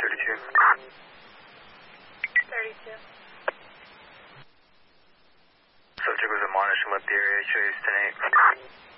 32. 32. Subject was admonished and left the area. Show you 10-8.